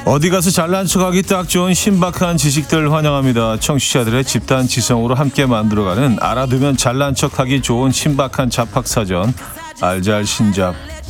어디 가서 잘난 척하기 딱 좋은 신박한 지식들 환영합니다. 청취자들의 집단 지성으로 함께 만들어가는 알아두면 잘난 척하기 좋은 신박한 잡학사전 알잘신잡